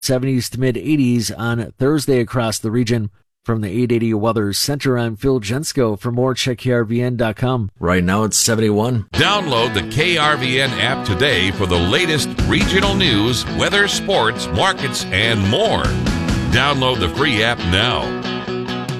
70s to mid-80s on Thursday across the region. From the 880 Weather Center, I'm Phil Jensko. For more, check KRVN.com. Right now it's 71. Download the KRVN app today for the latest regional news, weather, sports, markets, and more. Download the free app now.